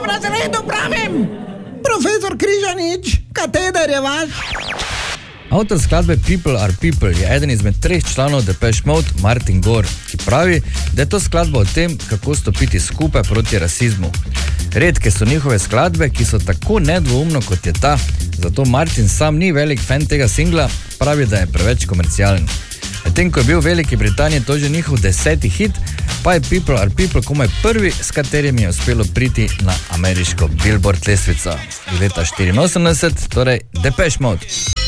razredu pravim! Profesor Križanič, kateder je vaš? Avtor skladbe People Are People je eden izmed 3 članov Depeche Mode, Martin Gore, ki pravi, da je to skladba o tem, kako stopiti skupaj proti rasizmu. Redke so njihove skladbe, ki so tako nedvoumno kot je ta, zato Martin sam ni velik fan tega singla, pravi, da je preveč komercialen. Medtem ko je bil v Veliki Britaniji to že njihov 10. hit, pa je People Are People komaj prvi, s katerim je uspelo priti na ameriško Billboard lestvico. Leta 84, torej Depeche Mode.